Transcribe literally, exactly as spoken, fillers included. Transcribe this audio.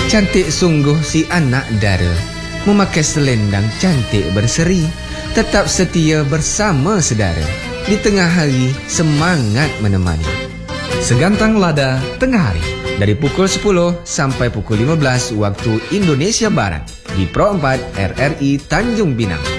Cantik sungguh si anak dara, memakai selendang cantik berseri, tetap setia bersama sedara, di tengah hari semangat menemani. Segantang Lada Tengah Hari, Dari pukul sepuluh sampai pukul lima belas waktu Indonesia Barat di Pro empat R R I Tanjung Pinang.